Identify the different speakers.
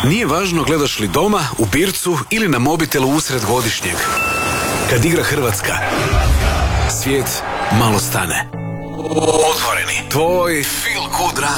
Speaker 1: Nije važno gledaš li doma, u bircu ili na mobitelu usred godišnjeg. Kad igra Hrvatska, svijet malo stane. Otvoreni, tvoj feel good radio.